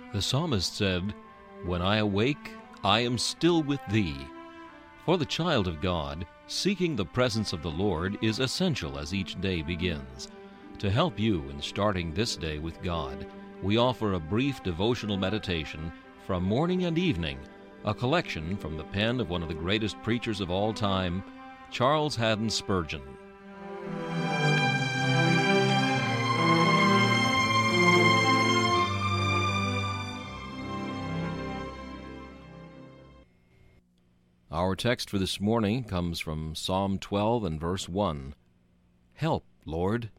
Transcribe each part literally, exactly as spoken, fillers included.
The psalmist said, "When I awake, I am still with thee." For the child of God, seeking the presence of the Lord is essential as each day begins. To help you in starting this day with God, we offer a brief devotional meditation from Morning and Evening, a collection from the pen of one of the greatest preachers of all time, Charles Haddon Spurgeon. Our text for this morning comes from Psalm twelve and verse one. Help, Lord.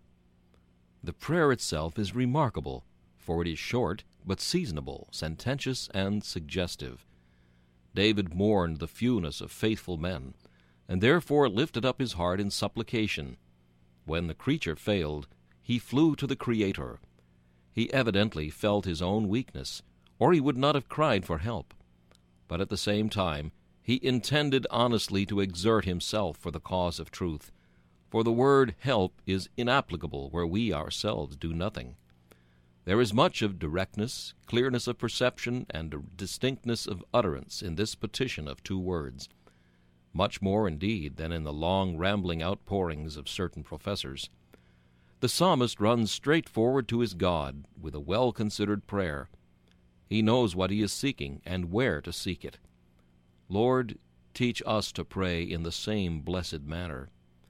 The prayer itself is remarkable, for it is short but seasonable, sententious, and suggestive. David mourned the fewness of faithful men, and therefore lifted up his heart in supplication. When the creature failed, he flew to the Creator. He evidently felt his own weakness, or he would not have cried for help. But at the same time, he intended honestly to exert himself for the cause of truth, for the word help is inapplicable where we ourselves do nothing. There is much of directness, clearness of perception, and distinctness of utterance in this petition of two words, much more indeed than in the long rambling outpourings of certain professors. The psalmist runs straight forward to his God with a well-considered prayer. He knows what he is seeking and where to seek it. Lord, teach us to pray in the same blessed manner.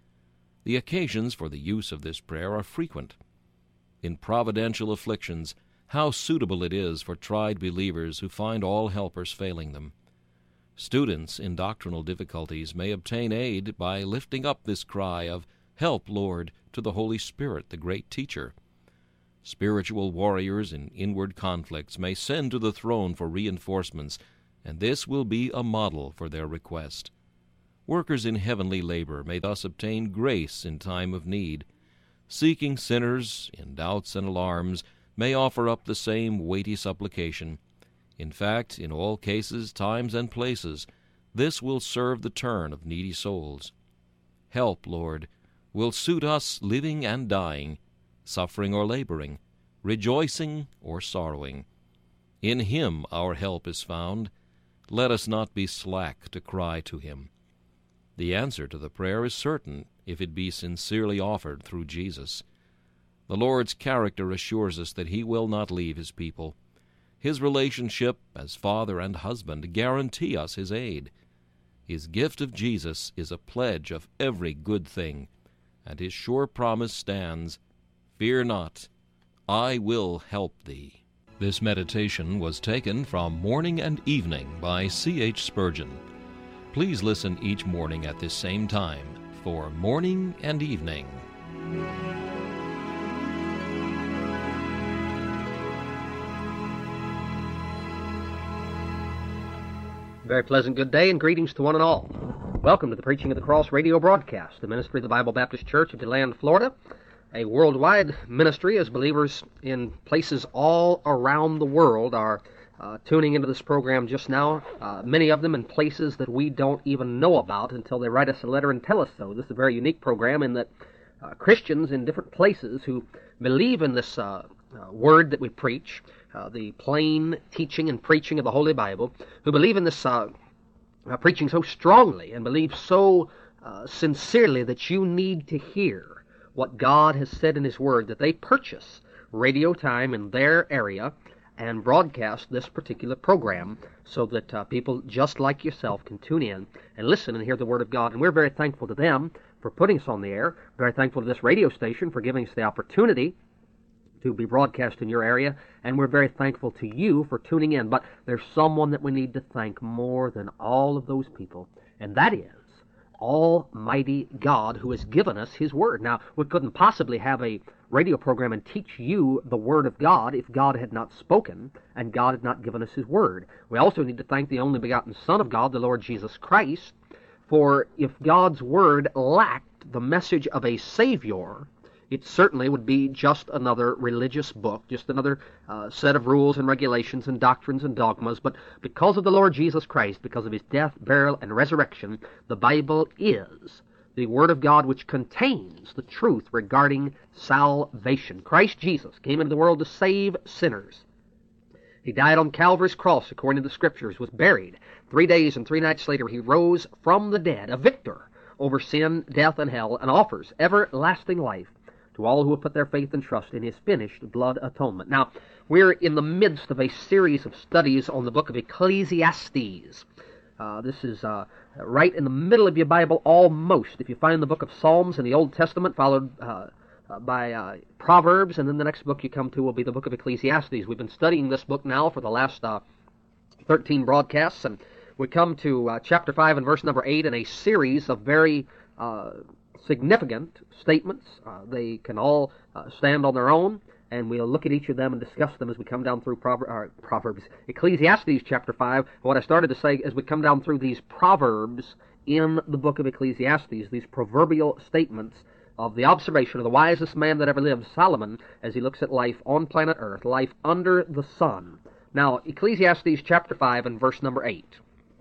The occasions for the use of this prayer are frequent. In providential afflictions, how suitable it is for tried believers who find all helpers failing them. Students in doctrinal difficulties may obtain aid by lifting up this cry of, "Help, Lord," to the Holy Spirit, the great teacher. Spiritual warriors in inward conflicts may send to the throne for reinforcements, and this will be a model for their request. Workers in heavenly labor may thus obtain grace in time of need. Seeking sinners in doubts and alarms may offer up the same weighty supplication. In fact, in all cases, times, and places, this will serve the turn of needy souls. Help, Lord, will suit us living and dying, suffering or laboring, rejoicing or sorrowing. In Him our help is found. Let us not be slack to cry to Him. The answer to the prayer is certain if it be sincerely offered through Jesus. The Lord's character assures us that He will not leave His people. His relationship as Father and husband guarantee us His aid. His gift of Jesus is a pledge of every good thing, and His sure promise stands, "Fear not, I will help thee." This meditation was taken from Morning and Evening by C H Spurgeon. Please listen each morning at this same time for Morning and Evening. Very pleasant good day and greetings to one and all. Welcome to the Preaching of the Cross radio broadcast, the ministry of the Bible Baptist Church of DeLand, Florida, a worldwide ministry as believers in places all around the world are uh, tuning into this program just now, uh, many of them in places that we don't even know about until they write us a letter and tell us so. This is a very unique program in that uh, Christians in different places who believe in this uh, uh, word that we preach, uh, the plain teaching and preaching of the Holy Bible, who believe in this uh, uh, preaching so strongly and believe so uh, sincerely that you need to hear what God has said in His Word, that they purchase radio time in their area and broadcast this particular program so that uh, people just like yourself can tune in and listen and hear the Word of God. And we're very thankful to them for putting us on the air, very thankful to this radio station for giving us the opportunity to be broadcast in your area, and we're very thankful to you for tuning in. But there's someone that we need to thank more than all of those people, and that is Almighty God, who has given us His Word. Now, we couldn't possibly have a radio program and teach you the Word of God if God had not spoken and God had not given us His Word. We also need to thank the only begotten Son of God, the Lord Jesus Christ, for if God's Word lacked the message of a Savior, it certainly would be just another religious book, just another uh, set of rules and regulations and doctrines and dogmas. But because of the Lord Jesus Christ, because of His death, burial, and resurrection, the Bible is the Word of God which contains the truth regarding salvation. Christ Jesus came into the world to save sinners. He died on Calvary's cross, according to the Scriptures, was buried. Three days and three nights later, he rose from the dead, a victor over sin, death, and hell, and offers everlasting life to all who have put their faith and trust in his finished blood atonement. Now, we're in the midst of a series of studies on the book of Ecclesiastes. Uh, this is uh, right in the middle of your Bible, almost. If you find the book of Psalms in the Old Testament, followed uh, uh, by uh, Proverbs, and then the next book you come to will be the book of Ecclesiastes. We've been studying this book now for the last uh, thirteen broadcasts, and we come to uh, chapter five and verse number eight in a series of very uh, significant statements. Uh, they can all uh, stand on their own, and we'll look at each of them and discuss them as we come down through Prover- uh, Proverbs. Ecclesiastes chapter five, what I started to say as we come down through these proverbs in the book of Ecclesiastes, these proverbial statements of the observation of the wisest man that ever lived, Solomon, as he looks at life on planet Earth, life under the sun. Now, Ecclesiastes chapter five and verse number eight.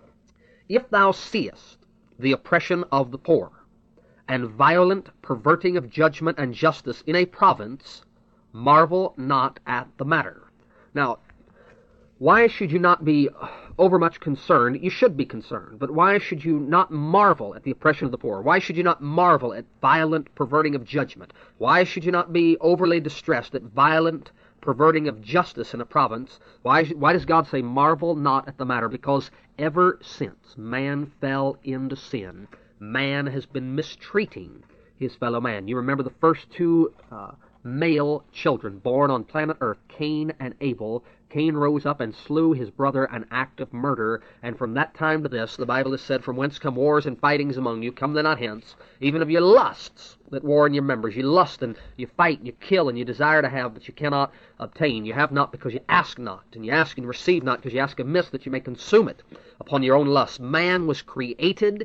If thou seest the oppression of the poor, and violent perverting of judgment and justice in a province, marvel not at the matter. Now, why should you not be overmuch concerned? You should be concerned, but why should you not marvel at the oppression of the poor? Why should you not marvel at violent perverting of judgment? Why should you not be overly distressed at violent perverting of justice in a province? Why, why does God say, marvel not at the matter? Because ever since man fell into sin, man has been mistreating his fellow man. You remember the first two uh, male children born on planet Earth, Cain and Abel. Cain rose up and slew his brother, an act of murder, and from that time to this, the Bible has said, from whence come wars and fightings among you, come they not hence, even of your lusts that war in your members. You lust and you fight and you kill and you desire to have, but you cannot obtain. You have not because you ask not, and you ask and receive not because you ask amiss, that you may consume it upon your own lust. Man was created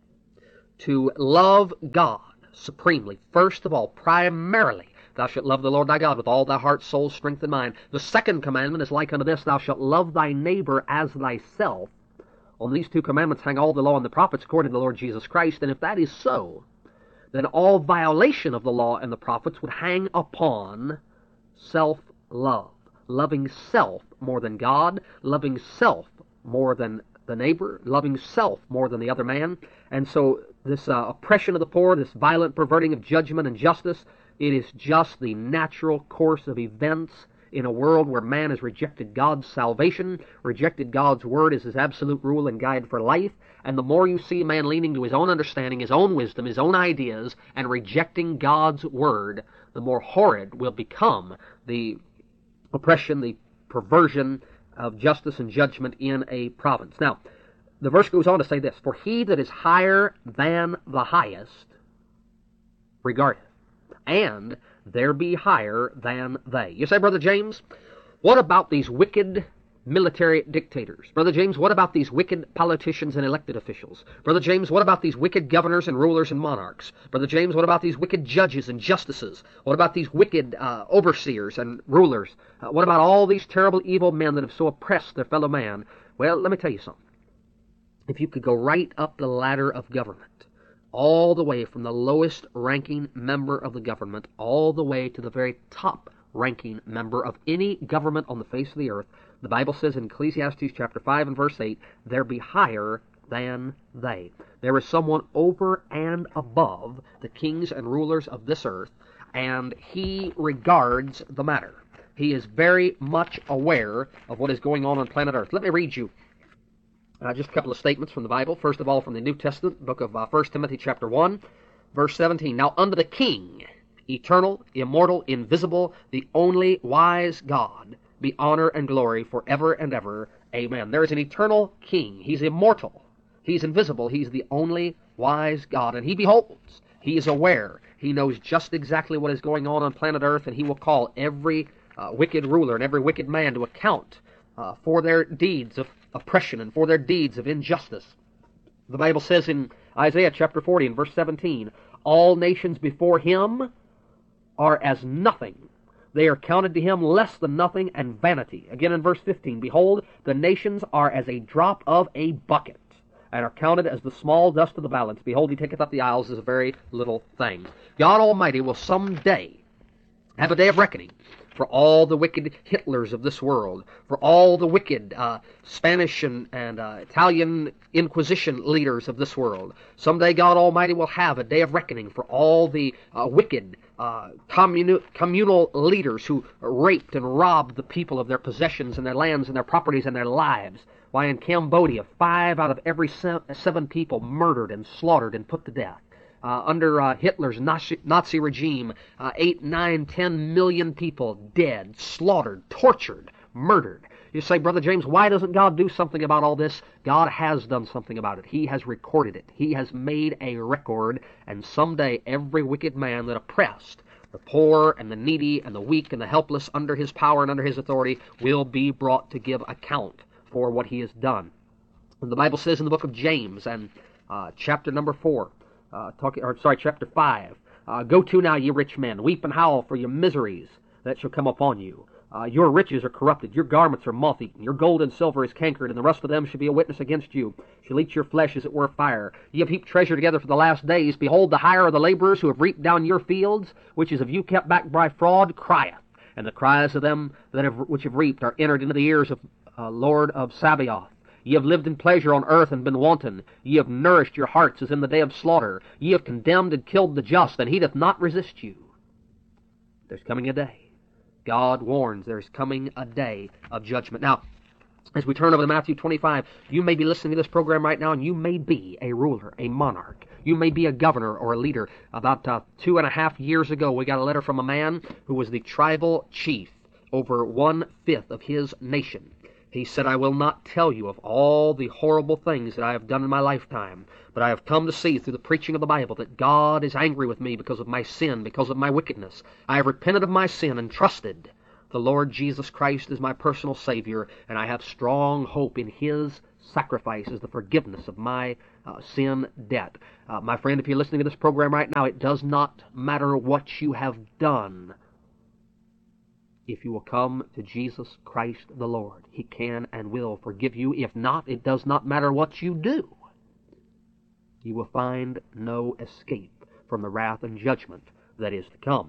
to love God supremely. First of all, primarily, thou shalt love the Lord thy God with all thy heart, soul, strength, and mind. The second commandment is like unto this, thou shalt love thy neighbor as thyself. On these two commandments hang all the law and the prophets, according to the Lord Jesus Christ. And if that is so, then all violation of the law and the prophets would hang upon self-love. Loving self more than God, loving self more than the neighbor, loving self more than the other man. And so this uh, oppression of the poor, this violent perverting of judgment and justice, it is just the natural course of events in a world where man has rejected God's salvation, rejected God's word as his absolute rule and guide for life. And the more you see man leaning to his own understanding, his own wisdom, his own ideas, and rejecting God's word, the more horrid will become the oppression, the perversion of justice and judgment in a province. Now, the verse goes on to say this, for he that is higher than the highest regardeth, and there be higher than they. You say, Brother James, what about these wicked military dictators? Brother James, what about these wicked politicians and elected officials? Brother James, what about these wicked governors and rulers and monarchs? Brother James, what about these wicked judges and justices? What about these wicked uh, overseers and rulers? Uh, what about all these terrible evil men that have so oppressed their fellow man? Well, let me tell you something. If you could go right up the ladder of government, all the way from the lowest ranking member of the government, all the way to the very top ranking member of any government on the face of the earth, the Bible says in Ecclesiastes chapter five and verse eight, there be higher than they. There is someone over and above the kings and rulers of this earth, and he regards the matter. He is very much aware of what is going on on planet earth. Let me read you Uh, just a couple of statements from the Bible. First of all, from the New Testament, book of uh, First Timothy chapter one, verse seventeen. Now unto the King, eternal, immortal, invisible, the only wise God, be honor and glory forever and ever. Amen. There is an eternal King. He's immortal. He's invisible. He's the only wise God. And he beholds. He is aware. He knows just exactly what is going on on planet Earth, and he will call every uh, wicked ruler and every wicked man to account uh, for their deeds of oppression and for their deeds of injustice. The Bible says in Isaiah chapter forty and verse seventeen, all nations before him are as nothing. They are counted to him less than nothing and vanity. Again in verse fifteen, behold, the nations are as a drop of a bucket, and are counted as the small dust of the balance. Behold, he taketh up the isles as a very little thing. God Almighty will someday have a day of reckoning for all the wicked Hitlers of this world, for all the wicked uh, Spanish and, and uh, Italian Inquisition leaders of this world. Someday God Almighty will have a day of reckoning for all the uh, wicked uh, communi- communal leaders who raped and robbed the people of their possessions and their lands and their properties and their lives. Why, in Cambodia, five out of every seven people murdered and slaughtered and put to death. Uh, under uh, Hitler's Nazi, Nazi regime, uh, eight, nine, ten million people dead, slaughtered, tortured, murdered. You say, Brother James, why doesn't God do something about all this? God has done something about it. He has recorded it. He has made a record, and someday every wicked man that oppressed the poor and the needy and the weak and the helpless under his power and under his authority will be brought to give account for what he has done. And the Bible says in the book of James, and uh, chapter number four, Uh, talking, or sorry, chapter five. Uh, Go to now, ye rich men, weep and howl for your miseries that shall come upon you. Uh, your riches are corrupted, your garments are moth-eaten, your gold and silver is cankered, and the rust of them shall be a witness against you. Shall eat your flesh as it were fire. Ye have heaped treasure together for the last days. Behold, the hire of the laborers who have reaped down your fields, which is of you kept back by fraud, crieth. And the cries of them that have which have reaped are entered into the ears of uh, Lord of Sabaoth. Ye have lived in pleasure on earth and been wanton. Ye have nourished your hearts as in the day of slaughter. Ye have condemned and killed the just, and he doth not resist you. There's coming a day. God warns there's coming a day of judgment. Now, as we turn over to Matthew twenty-five, you may be listening to this program right now, and you may be a ruler, a monarch. You may be a governor or a leader. About uh, two and a half years ago, we got a letter from a man who was the tribal chief over one-fifth of his nation. He said, I will not tell you of all the horrible things that I have done in my lifetime, but I have come to see through the preaching of the Bible that God is angry with me because of my sin, because of my wickedness. I have repented of my sin and trusted the Lord Jesus Christ as my personal Savior, and I have strong hope in His sacrifice as the forgiveness of my uh, sin debt. Uh, my friend, if you're listening to this program right now, it does not matter what you have done. If you will come to Jesus Christ the Lord, He can and will forgive you. If not, it does not matter what you do. You will find no escape from the wrath and judgment that is to come.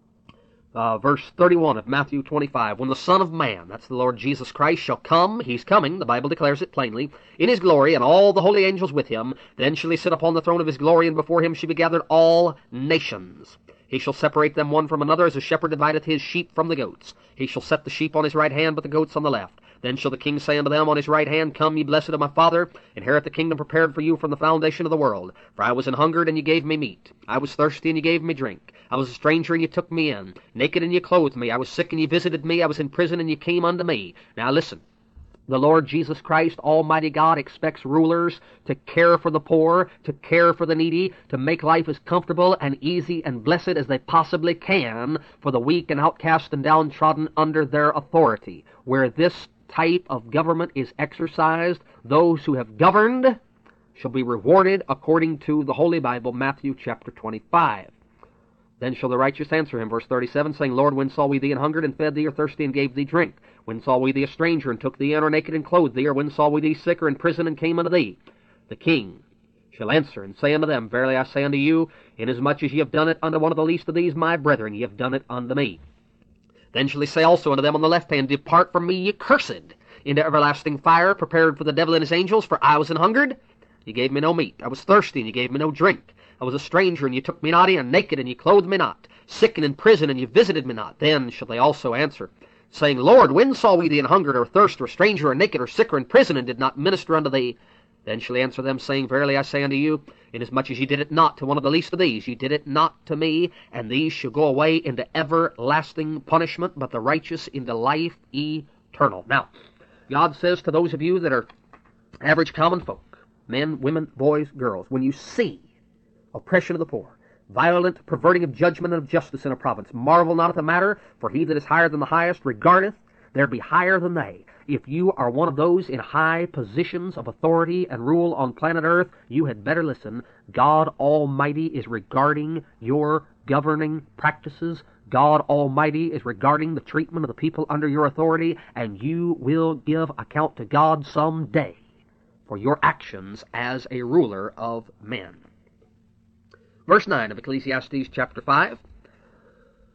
Uh, verse thirty-one of Matthew twenty-five, when the Son of Man, that's the Lord Jesus Christ, shall come, He's coming, the Bible declares it plainly, in His glory, and all the holy angels with Him, then shall He sit upon the throne of His glory, and before Him shall be gathered all nations. He shall separate them one from another, as a shepherd divideth his sheep from the goats. He shall set the sheep on his right hand, but the goats on the left. Then shall the king say unto them on his right hand, Come, ye blessed of my Father, inherit the kingdom prepared for you from the foundation of the world. For I was an hungered, and ye gave me meat. I was thirsty, and ye gave me drink. I was a stranger, and ye took me in. Naked, and ye clothed me. I was sick, and ye visited me. I was in prison, and ye came unto me. Now listen. The Lord Jesus Christ, Almighty God, expects rulers to care for the poor, to care for the needy, to make life as comfortable and easy and blessed as they possibly can for the weak and outcast and downtrodden under their authority. Where this type of government is exercised, those who have governed shall be rewarded according to the Holy Bible, Matthew chapter twenty-five. Then shall the righteous answer him, verse thirty-seven, saying, Lord, when saw we thee an hungered, and fed thee, or thirsty, and gave thee drink? When saw we thee a stranger, and took thee in, or naked, and clothed thee? Or when saw we thee sick, or in prison, and came unto thee? The king shall answer, and say unto them, Verily I say unto you, inasmuch as ye have done it unto one of the least of these my brethren, ye have done it unto me. Then shall he say also unto them on the left hand, Depart from me, ye cursed, into everlasting fire, prepared for the devil and his angels. For I was an hungered, ye gave me no meat. I was thirsty, and ye gave me no drink. I was a stranger, and ye took me not in, naked, and ye clothed me not, sick and in prison, and ye visited me not. Then shall they also answer, saying, Lord, when saw we thee an hungered, or thirst, or stranger, or naked, or sick, or in prison, and did not minister unto thee? Then shall he answer them, saying, Verily I say unto you, inasmuch as ye did it not to one of the least of these, ye did it not to me. And these shall go away into everlasting punishment, but the righteous into life eternal. Now, God says to those of you that are average common folk, men, women, boys, girls, when you see oppression of the poor, violent perverting of judgment and of justice in a province, marvel not at the matter, for he that is higher than the highest regardeth there be higher than they. If you are one of those in high positions of authority and rule on planet Earth, you had better listen. God Almighty is regarding your governing practices. God Almighty is regarding the treatment of the people under your authority, and you will give account to God someday for your actions as a ruler of men. Verse nine of Ecclesiastes chapter five.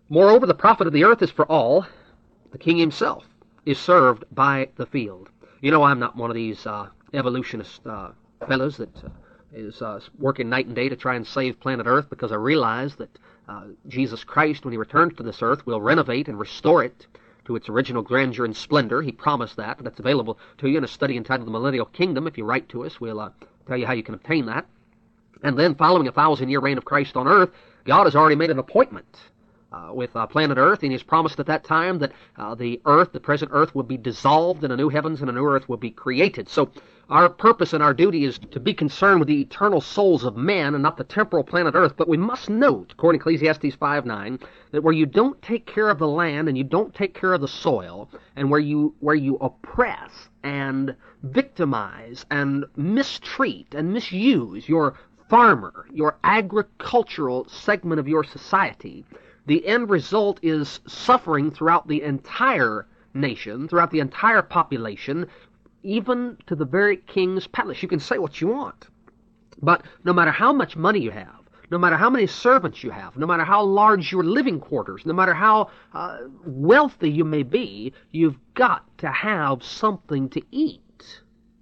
Moreover, the profit of the earth is for all. The king himself is served by the field. You know, I'm not one of these uh, evolutionist uh, fellows that uh, is uh, working night and day to try and save planet Earth, because I realize that uh, Jesus Christ, when he returns to this earth, will renovate and restore it to its original grandeur and splendor. He promised that. That's available to you in a study entitled The Millennial Kingdom. If you write to us, we'll uh, tell you how you can obtain that. And then, following a thousand-year reign of Christ on earth, God has already made an appointment Uh, with uh, planet Earth, and he's promised at that time that uh, the earth, the present earth, will be dissolved and a new heavens and a new earth will be created. So our purpose and our duty is to be concerned with the eternal souls of men and not the temporal planet Earth. But we must note, according to Ecclesiastes five nine, that where you don't take care of the land and you don't take care of the soil, and where you where you oppress and victimize and mistreat and misuse your farmer, your agricultural segment of your society, the end result is suffering throughout the entire nation, throughout the entire population, even to the very king's palace. You can say what you want, but no matter how much money you have, no matter how many servants you have, no matter how large your living quarters, no matter how uh, wealthy you may be, you've got to have something to eat.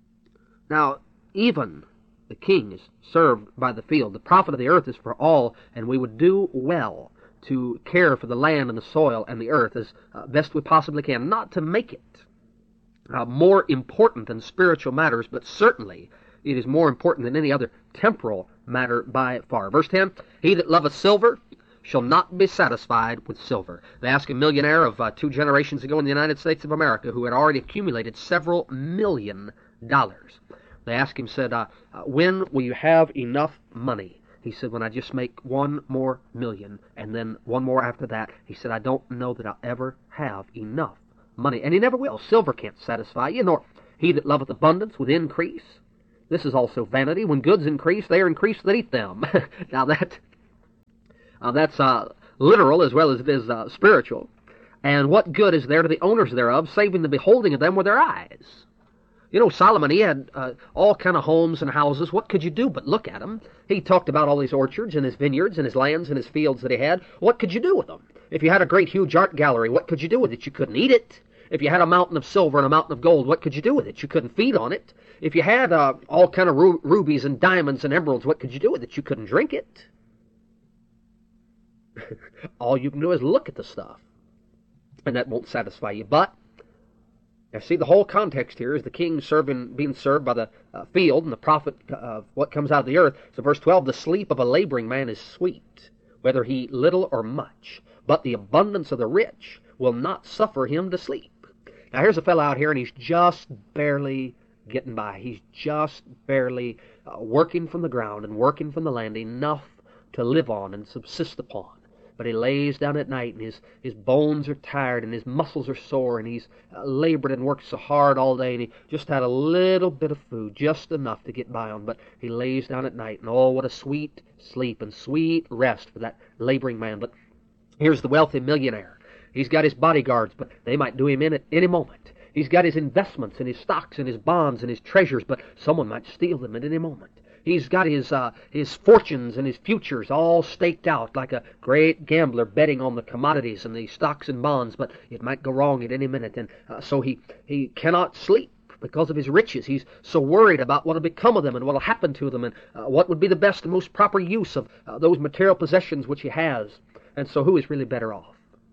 Now, even the king is served by the field. The profit of the earth is for all, and we would do well to care for the land and the soil and the earth as uh, best we possibly can, not to make it uh, more important than spiritual matters, but certainly it is more important than any other temporal matter by far. Verse ten, he that loveth silver shall not be satisfied with silver. They asked a millionaire of uh, two generations ago in the United States of America, who had already accumulated several million dollars. They asked him, said, uh, uh, when will you have enough money? He said, when I just make one more million, and then one more after that. He said, I don't know that I'll ever have enough money. And he never will. Silver can't satisfy you, nor he that loveth abundance with increase. This is also vanity. When goods increase, they are increased that eat them. Now that uh, that's uh, literal as well as it is uh, spiritual. And what good is there to the owners thereof, saving the beholding of them with their eyes? You know, Solomon, he had uh, all kind of homes and houses. What could you do but look at them? He talked about all these orchards and his vineyards and his lands and his fields that he had. What could you do with them? If you had a great, huge art gallery, what could you do with it? You couldn't eat it. If you had a mountain of silver and a mountain of gold, what could you do with it? You couldn't feed on it. If you had uh, all kind of ru- rubies and diamonds and emeralds, what could you do with it? You couldn't drink it. All you can do is look at the stuff, and that won't satisfy you. But now, see, the whole context here is the king serving, being served by the uh, field and the profit of what comes out of the earth. So verse twelve, the sleep of a laboring man is sweet, whether he little or much, but the abundance of the rich will not suffer him to sleep. Now, here's a fellow out here, and he's just barely getting by. He's just barely uh, working from the ground and working from the land enough to live on and subsist upon. But he lays down at night, and his, his bones are tired, and his muscles are sore, and he's uh, labored and worked so hard all day, and he just had a little bit of food, just enough to get by on. But he lays down at night, and oh, what a sweet sleep and sweet rest for that laboring man. But here's the wealthy millionaire. He's got his bodyguards, but they might do him in at any moment. He's got his investments and his stocks and his bonds and his treasures, but someone might steal them at any moment. He's got his uh, his fortunes and his futures all staked out like a great gambler betting on the commodities and the stocks and bonds, but it might go wrong at any minute, and uh, so he, he cannot sleep because of his riches. He's so worried about what will become of them and what will happen to them, and uh, what would be the best and most proper use of uh, those material possessions which he has. And so who is really better off?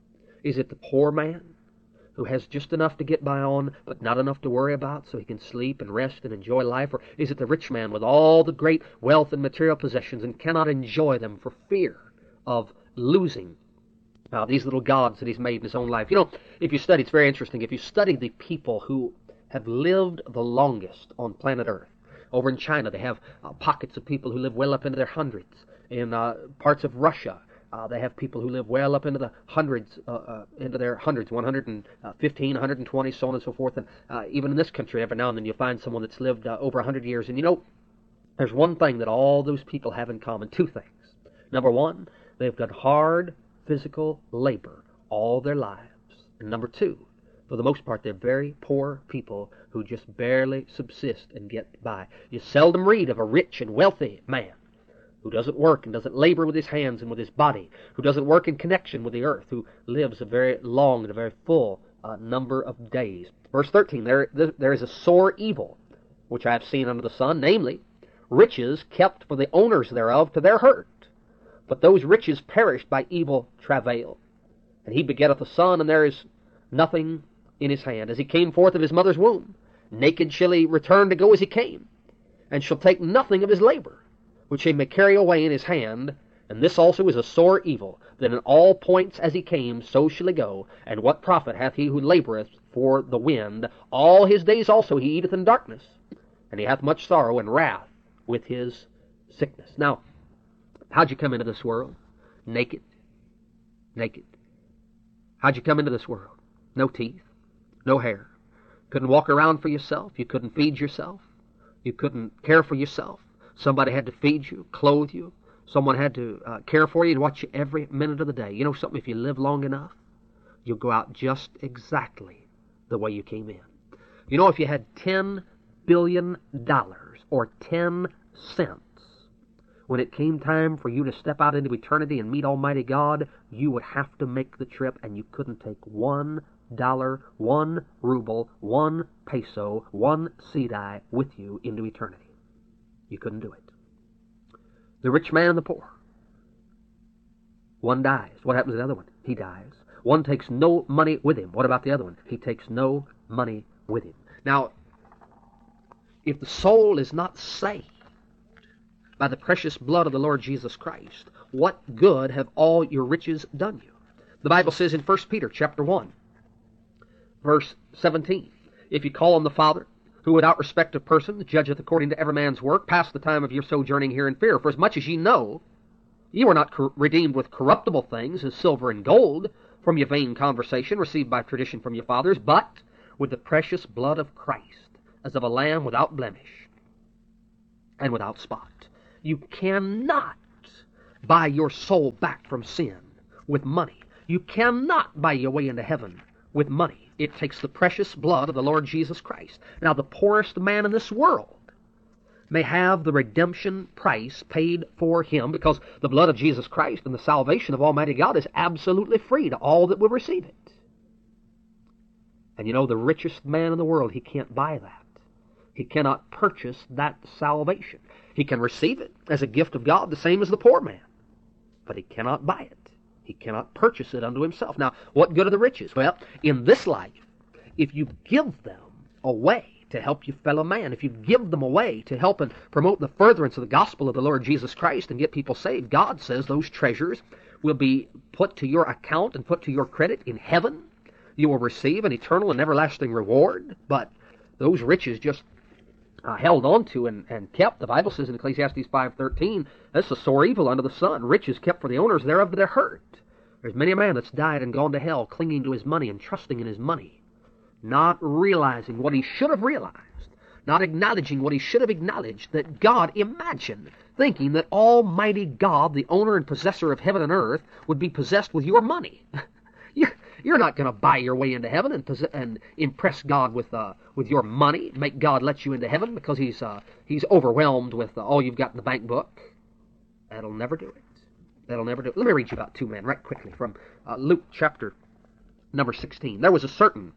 Is it the poor man who has just enough to get by on, but not enough to worry about, so he can sleep and rest and enjoy life? Or is it the rich man with all the great wealth and material possessions and cannot enjoy them for fear of losing uh, these little gods that he's made in his own life? You know, if you study, it's very interesting, if you study the people who have lived the longest on planet Earth, over in China they have uh, pockets of people who live well up into their hundreds. In uh, parts of Russia, Uh, they have people who live well up into the hundreds, uh, uh, into their hundreds, one hundred fifteen, one hundred twenty, so on and so forth. And uh, even in this country, every now and then you'll find someone that's lived uh, over one hundred years. And you know, there's one thing that all those people have in common, two things. Number one, they've done hard physical labor all their lives. And number two, for the most part, they're very poor people who just barely subsist and get by. You seldom read of a rich and wealthy man who doesn't work and doesn't labor with his hands and with his body, who doesn't work in connection with the earth, who lives a very long and a very full uh, number of days. Verse thirteen, there, there is a sore evil, which I have seen under the sun, namely, riches kept for the owners thereof to their hurt. But those riches perished by evil travail. And he begetteth a son, and there is nothing in his hand. As he came forth of his mother's womb, naked shall he return to go as he came, and shall take nothing of his labor, which he may carry away in his hand. And this also is a sore evil, that in all points as he came, so shall he go. And what profit hath he who laboureth for the wind? All his days also he eateth in darkness, and he hath much sorrow and wrath with his sickness. Now, how'd you come into this world? Naked. Naked. How'd you come into this world? No teeth, no hair. Couldn't walk around for yourself. You couldn't feed yourself. You couldn't care for yourself. Somebody had to feed you, clothe you. Someone had to uh, care for you and watch you every minute of the day. You know something? If you live long enough, you'll go out just exactly the way you came in. You know, if you had ten billion dollars or ten cents, when it came time for you to step out into eternity and meet Almighty God, you would have to make the trip, and you couldn't take one dollar, one ruble, one peso, one seedai with you into eternity. You couldn't do it. The rich man and the poor. One dies. What happens to the other one? He dies. One takes no money with him. What about the other one? He takes no money with him. Now, if the soul is not saved by the precious blood of the Lord Jesus Christ, what good have all your riches done you? The Bible says in First Peter chapter one, verse seventeen, if you call on the Father, who without respect of person judgeth according to every man's work, pass the time of your sojourning here in fear. For as much as ye know, ye were not cor- redeemed with corruptible things, as silver and gold, from your vain conversation received by tradition from your fathers, but with the precious blood of Christ, as of a lamb without blemish and without spot. You cannot buy your soul back from sin with money. You cannot buy your way into heaven with money. It takes the precious blood of the Lord Jesus Christ. Now, the poorest man in this world may have the redemption price paid for him, because the blood of Jesus Christ and the salvation of Almighty God is absolutely free to all that will receive it. And you know, the richest man in the world, he can't buy that. He cannot purchase that salvation. He can receive it as a gift of God, the same as the poor man, but he cannot buy it. He cannot purchase it unto himself. Now, what good are the riches? Well, in this life, if you give them away to help your fellow man, if you give them away to help and promote the furtherance of the gospel of the Lord Jesus Christ and get people saved, God says those treasures will be put to your account and put to your credit in heaven. You will receive an eternal and everlasting reward. But those riches just uh, held on to and, and kept, the Bible says in Ecclesiastes five thirteen, that's a sore evil under the sun. Riches kept for the owners thereof to their hurt. There's many a man that's died and gone to hell clinging to his money and trusting in his money, not realizing what he should have realized, not acknowledging what he should have acknowledged, that God, imagine thinking that Almighty God, the owner and possessor of heaven and earth, would be possessed with your money. You're not going to buy your way into heaven and, possess, and impress God with uh, with your money, make God let you into heaven because he's uh, he's overwhelmed with uh, all you've got in the bank book. That'll never do it. That'll never do it. Let me read you about two men right quickly from uh, Luke chapter number sixteen. There was a certain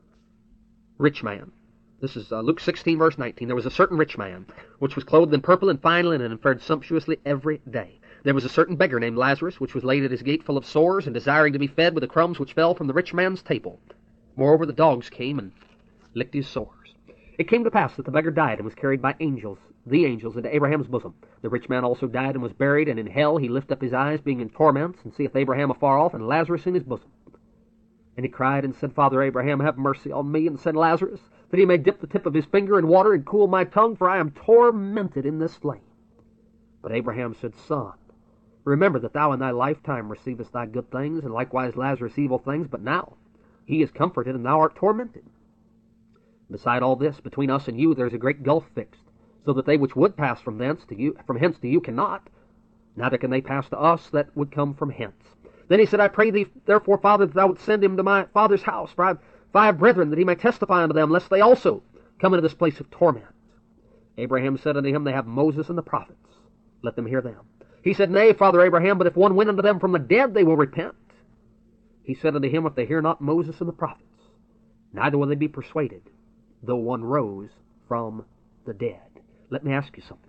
rich man. This is uh, Luke sixteen, verse nineteen. There was a certain rich man, which was clothed in purple and fine linen, and fared sumptuously every day. There was a certain beggar named Lazarus, which was laid at his gate full of sores, and desiring to be fed with the crumbs which fell from the rich man's table. Moreover, the dogs came and licked his sores. It came to pass that the beggar died and was carried by angels, the angels, into Abraham's bosom. The rich man also died and was buried, and in hell he lift up his eyes, being in torments, and seeth Abraham afar off, and Lazarus in his bosom. And he cried and said, Father Abraham, have mercy on me, and send Lazarus, that he may dip the tip of his finger in water and cool my tongue, for I am tormented in this flame. But Abraham said, Son, remember that thou in thy lifetime receivest thy good things, and likewise Lazarus evil things, but now he is comforted, and thou art tormented. Beside all this, between us and you there is a great gulf fixed, so that they which would pass from thence to you, from hence to you cannot, neither can they pass to us that would come from hence. Then he said, I pray thee, therefore, Father, that thou wouldst send him to my father's house, for I have five brethren, that he may testify unto them, lest they also come into this place of torment. Abraham said unto him, They have Moses and the prophets. let them hear them. He said, Nay, Father Abraham, but if one went unto them from the dead, they will repent. He said unto him, If they hear not Moses and the prophets, neither will they be persuaded, though one rose from the dead. Let me ask you something.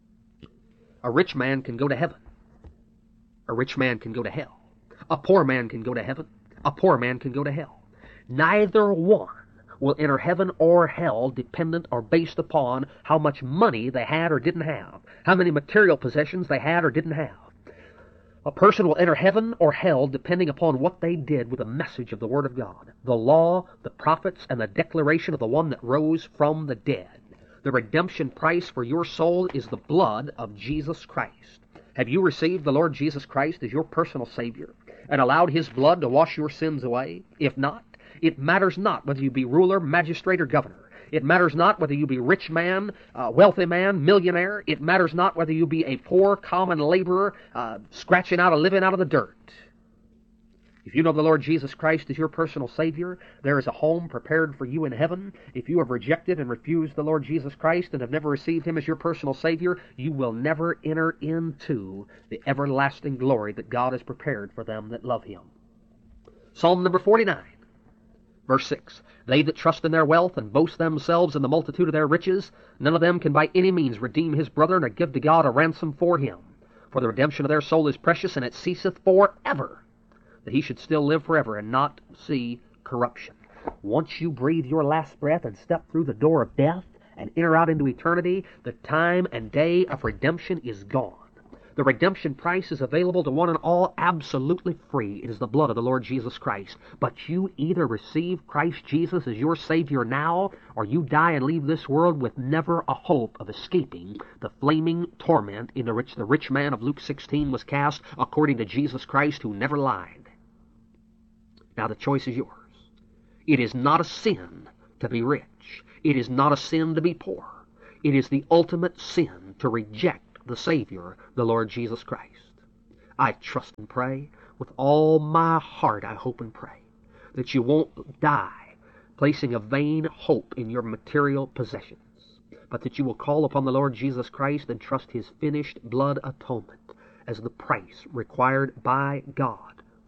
A rich man can go to heaven. A rich man can go to hell. A poor man can go to heaven. A poor man can go to hell. Neither one will enter heaven or hell dependent or based upon how much money they had or didn't have, how many material possessions they had or didn't have. A person will enter heaven or hell depending upon what they did with the message of the Word of God, the law, the prophets, and the declaration of the one that rose from the dead. The redemption price for your soul is the blood of Jesus Christ. Have you received the Lord Jesus Christ as your personal Savior and allowed His blood to wash your sins away? If not, it matters not whether you be ruler, magistrate, or governor. It matters not whether you be rich man, uh, wealthy man, millionaire. It matters not whether you be a poor, common laborer, uh, scratching out a living out of the dirt. If you know the Lord Jesus Christ as your personal Savior, there is a home prepared for you in heaven. If you have rejected and refused the Lord Jesus Christ and have never received Him as your personal Savior, you will never enter into the everlasting glory that God has prepared for them that love Him. Psalm number forty-nine. Verse six, They that trust in their wealth and boast themselves in the multitude of their riches, none of them can by any means redeem his brother, nor give to God a ransom for him. For the redemption of their soul is precious, and it ceaseth forever, that he should still live forever and not see corruption. Once you breathe your last breath and step through the door of death and enter out into eternity, the time and day of redemption is gone. The redemption price is available to one and all absolutely free. It is the blood of the Lord Jesus Christ. But you either receive Christ Jesus as your Savior now, or you die and leave this world with never a hope of escaping the flaming torment into which the rich man of Luke sixteen was cast, according to Jesus Christ, who never lied. Now the choice is yours. It is not a sin to be rich. It is not a sin to be poor. It is the ultimate sin to reject the Savior, the Lord Jesus Christ. I trust and pray with all my heart, I hope and pray that you won't die placing a vain hope in your material possessions, but that you will call upon the Lord Jesus Christ and trust His finished blood atonement as the price required by God